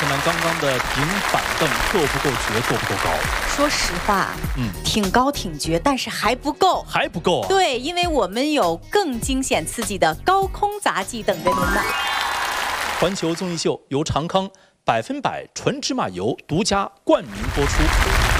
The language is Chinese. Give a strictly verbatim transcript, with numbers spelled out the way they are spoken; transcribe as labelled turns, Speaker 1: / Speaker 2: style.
Speaker 1: 士们刚刚的平板凳够不够绝，够不够高？
Speaker 2: 说实话，嗯，挺高挺绝，但是还不够，
Speaker 1: 还不够啊！
Speaker 2: 对，因为我们有更惊险刺激的高空杂技等着您呢。
Speaker 1: 环球综艺秀由长康百分百纯芝麻油独家冠名播出。